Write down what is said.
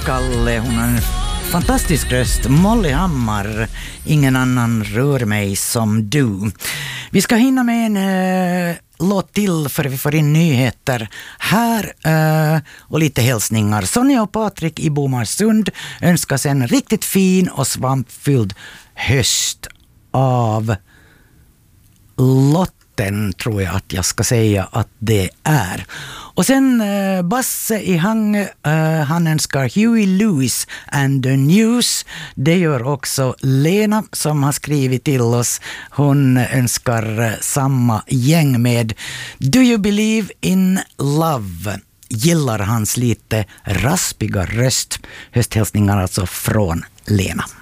Kalle, hon har en fantastisk röst. Molly Hammar, ingen annan rör mig som du. Vi ska hinna med en låt till för vi får in nyheter här och lite hälsningar. Sonja och Patrik i Bomarsund önskas en riktigt fin och svampfylld höst av Lotten, tror jag att jag ska säga att det är. Och sen Basse i Hang, han önskar Huey Lewis and the News. Det gör också Lena som har skrivit till oss. Hon önskar samma gäng med Do You Believe in Love. Gillar hans lite raspiga röst. Hösthälsningar alltså från Lena.